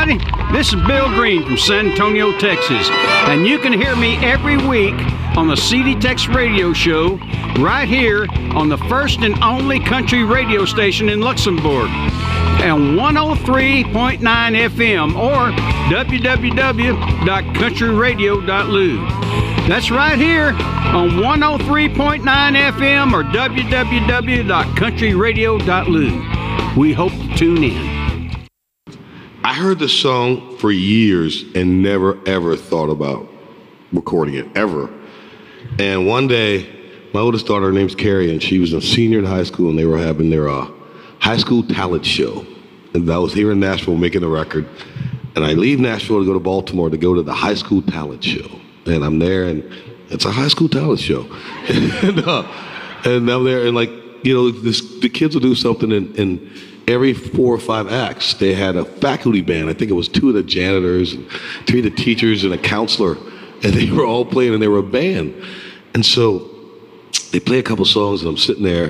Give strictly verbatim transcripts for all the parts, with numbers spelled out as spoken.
everybody. This is Bill Green from San Antonio, Texas, and you can hear me every week on the C D Tex Radio Show right here on the first and only country radio station in Luxembourg, and one oh three point nine F M or w w w dot country radio dot l u. That's right here on one oh three point nine F M or w w w dot country radio dot l u. We hope to tune in. I heard the song for years and never, ever thought about recording it, ever. And one day, my oldest daughter, her name's Carrie, and she was a senior in high school, and they were having their uh, high school talent show. And I was here in Nashville making a record. And I leave Nashville to go to Baltimore to go to the high school talent show. And I'm there, and it's a high school talent show. and, uh, and I'm there, and like, you know, this, the kids will do something, and, and every four or five acts, they had a faculty band. I think it was two of the janitors, and three of the teachers, and a counselor. And they were all playing, and they were a band. And so they play a couple songs, and I'm sitting there,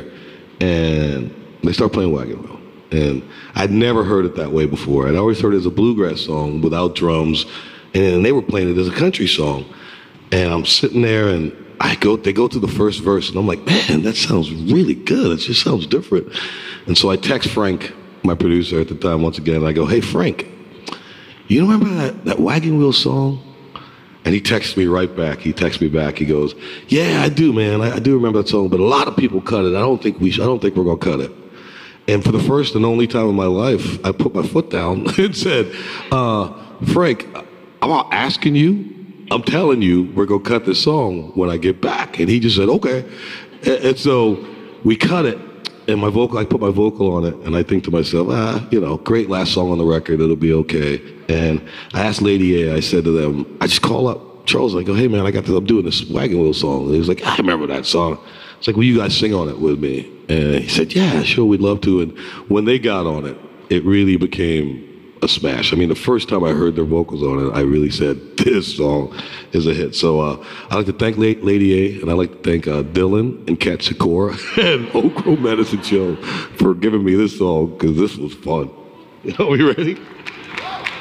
and they start playing Wagon Wheel. And I'd never heard it that way before. I'd always heard it as a bluegrass song without drums, and they were playing it as a country song. And I'm sitting there, and I go, they go to the first verse, and I'm like, man, that sounds really good. It just sounds different. And so I text Frank, my producer at the time, once again, and I go, hey, Frank, you remember that, that Wagon Wheel song? And he texts me right back. He texts me back. He goes, yeah, I do, man. I, I do remember that song, but a lot of people cut it. I don't think we should, I don't think we're going to cut it. And for the first and only time in my life, I put my foot down and said, uh, Frank, I'm not asking you. I'm telling you, we're going to cut this song when I get back. And he just said, okay. And, and so we cut it. And my vocal, I put my vocal on it, and I think to myself, ah, you know, great last song on the record, it'll be okay. And I asked Lady A, I said to them, I just call up Charles, I go, hey man, I got this, I'm doing this Wagon Wheel song. And he was like, I remember that song. It's like, will you guys sing on it with me? And he said, yeah, sure, we'd love to. And when they got on it, it really became a smash. I mean, the first time I heard their vocals on it, I really said, this song is a hit. So uh, I'd like to thank Lady A, and I'd like to thank uh, Dylan and Cat Sikora and Oak Grove Medicine Show for giving me this song, because this was fun. Are we ready?